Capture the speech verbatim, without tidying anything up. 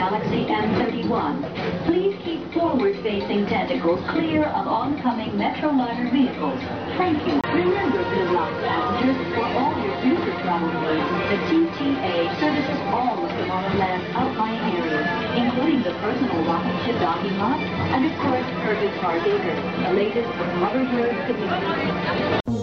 Galaxy M thirty-one. Please keep forward-facing tentacles clear of oncoming Metroliner vehicles. Thank you. Remember, Blue passengers, for all your future travel needs, the T T A services all of Tomorrowland's outlying areas, including the personal rocket ship docking lot, and of course, Herbert Park Acres, the latest from Mother Bird community.